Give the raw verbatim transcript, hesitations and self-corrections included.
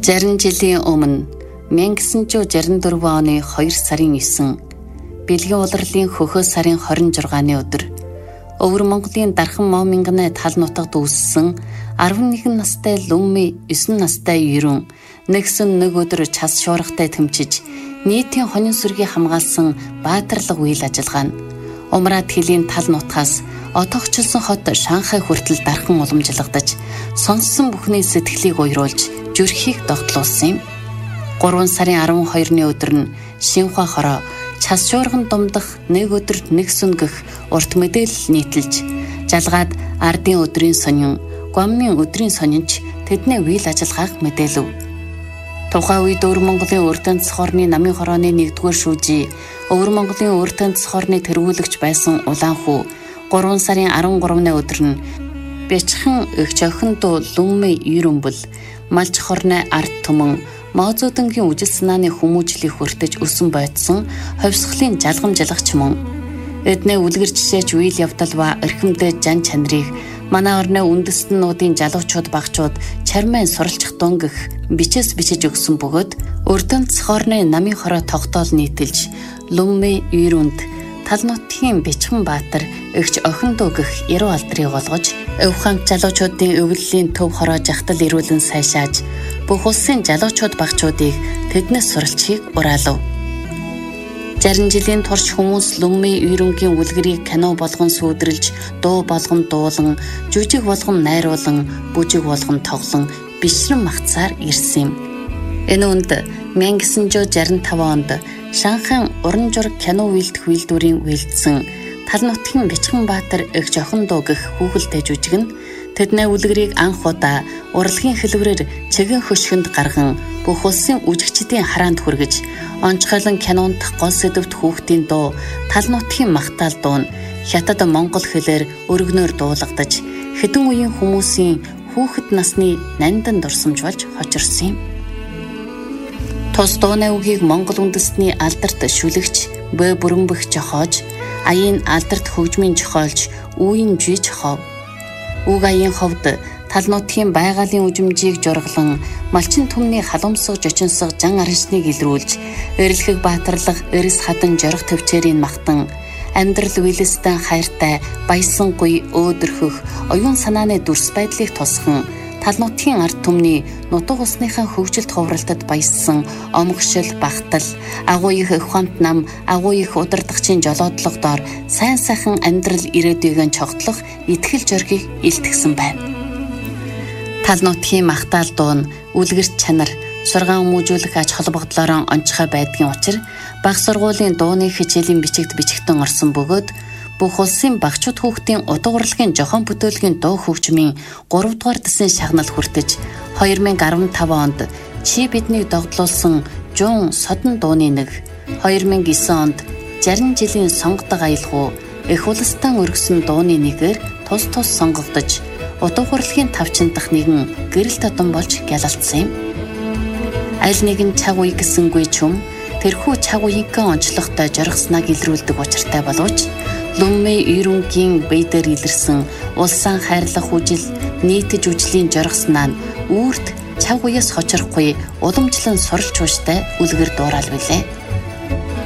Зарим жилийн өмнө мянга девятьсот шестьдесят четыре оны хоёр сарын девятнадцать Бэлгийн улирлын хөхөө сарын двадцать шестны өдөр Өвөр Монголын Дархан Моминганы тал нутагт үүссэн eleven настай Лүмми nine настай Юрүн нэгсэн нэг өдөр час шуургатай тэмчиж нийтийн хонин сүргийг хамгаалсан баатарлаг үйл ажиллагаа нь Умраад хилийн тал нутгаас отогчлсон хот Шанхай хүртэл дархан уламжлагдаж сонссон бүхний сэтгэлийг уйруулж зүрхийг догтлуулсан юм. гурван сарын twelve-ны өдөр нь Шинхua хороо час шуурган думдах нэг өдөр нэг сүн гэх урт мэдээлэл нийтэлж жалгаад ардын өдрийн сонин, Гуаммын өдрийн сонинч тэдний үйл ажиллагааг мэдээлв. Тухайн үед Өвөр Монголын Урд Тэнцэх хорны намын хорооны нэгдүгээр шүүжий Өвөр Монголын Урд Тэнцэх хорны тэргүүлэгч байсан Улаанхүү гурван сарын13-ны өдөр нь Бяцхан эгч охин дуу Лүмми Юрүмбэл Малч хорны ард түмэн Маозодонгийн үжил санааны хүмүүжлийг хүртэж өсөн бойдсон ховсхлын жалгамжлагч мөн эднээ үлгэр жишээч үйл явдал ба эрхэмдээ жан чанарыг манай орны үндэстэн нуудын залуучууд багчууд чармайн суралцах дунгих бичээс бичиж өгсөн бөгөөд Урд Тэнцэх хорны намын хороо тогтоол нийтэлж Лүмми Юрүнд тал нутгийн Бяцхан Баатар эгч охин дуу гэх яруу алдрыг олгож өв хамт залуучуудын өвлөлийн төв хороо жахтал ирүүлэн сайшааж бүх улсын залуучууд багчуудыг тэднээс суралцахыг ураалав. sixty жилийн турш хүмүүс Лүмми Юрүнгийн үлгэрийг кино болгон сүйдрэлж, дуу болгон дуулан, жүжиг болгон найруулан, бүжиг болгон тоглон бишрэн магтсаар ирсэн юм. Энэ үнд nineteen sixty-five онд Шанхайн уран зураг кино үйлдэх үйлдвэрийн үйлдсэн тал нутгийн Бяцхан Баатар эгч охин дуу гэх хүүхэлтэй жүжиг нь тэдний үлгэрийг анх удаа урлагийн хэлбэрээр чигэн хөшгөнд гарган бүх улсын үжигчдийн хараанд хүргэж онцгойлон кинонд гол сэдвт хүүхдийн дуу тал нутгийн магтаал дуу нь хятад монгол хэлээр өргөнөөр дуулагдаж хэдэн үеийн хүмүүсийн хүүхэд насны нандан дурсамж болж хожирсон юм. Тус дууны үгийг монгол үндэстний алдарт шүлэгч Б Бүрэнбэх жохоож аяын алдарт хөгжмийн жохоолж Үеийн Жи жохов. Үг аяын ховд тал нутгийн байгалийн үжимжийг жургалан малчин түмний халамсаг жочинсаг жан араншныг илрүүлж эрэлхэг баатарлах эрс хадан жорох төвчээрийн магтан амьдрал вилэстэн хайртай баясангүй өөдрөхөх оюун санааны дүрс байдлыг тусган тал нутгийн ард түмний нутаг усныхаа хөгжилт хувралтад баяссан омгшил багтал агуу их ухаант нам агуу их удирдагчийн жолоодлого доор сайн сайхан амьдрал ирээдүйгэн чогтлох итгэл зоргийг илтгэсэн байна. Тал нутгийн магтаал дуу нь үлгэрт чанар сургаан хүмүүжүүлэх ач холбогдлороо онцгой байдгийн учир бага сургуулийн дууны хичээлийн бичигт бичигтэн орсон бөгөөд бүх улсын багчууд хүүхдийн утга урлагийн жохон бүтээлгийн дуу хөгжмийн three дугаар дэсний шагнал хүртэж twenty fifteen онд Чи биднийг догдлуулсан жуун содон дууны нэг two thousand nine онд sixty жилийн сонгодог аялгау эх улстан өргөсөн дууны нэгээр тус тус сонгогдож утга урлагийн тавчин дахь нэгэн гэрэл тодон болж гялалцсан юм. Аль нэгэн цаг үе гэсэнгүй чүм тэрхүү цаг үеийнхээ онцлогтой жоргосныг илрүүлдэг учиртай боловч Лүмми Юрүнгийн бэйдэр илэрсэн улсаан хайрлах үжил нийтж үжлийн жоргоснаа нь үүрт цаг үеэс хочрахгүй уламжлан сурч ууштай үлгэр дуурал билээ.